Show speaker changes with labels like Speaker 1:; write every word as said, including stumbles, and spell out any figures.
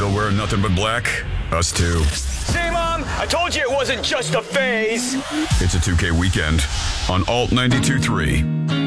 Speaker 1: Still wearing nothing but black? Us too.
Speaker 2: See, Mom? I told you it wasn't just a phase.
Speaker 1: It's a two K weekend on Alt ninety-two point three.